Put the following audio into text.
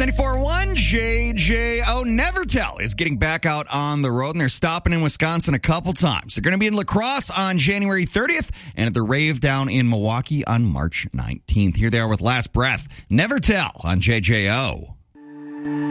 94.1 JJO. Never Tell is getting back out on the road, and they're stopping in Wisconsin a couple times. They're going to be in La Crosse on January 30th and at the Rave down in Milwaukee on March 19th. Here they are with Last Breath. Never Tell on JJO.